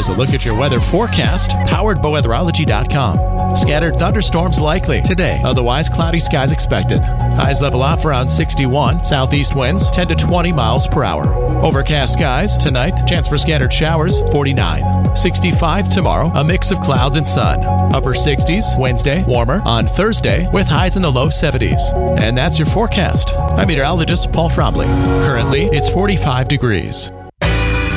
Here's a look at your weather forecast, powered by weatherology.com. Scattered thunderstorms likely today, otherwise cloudy skies expected. Highs level off around 61, southeast winds 10 to 20 miles per hour. Overcast skies tonight, chance for scattered showers 49. 65 tomorrow, a mix of clouds and sun. Upper 60s Wednesday, warmer on Thursday with highs in the low 70s. And that's your forecast. I'm meteorologist Paul Trombley. Currently, it's 45 degrees.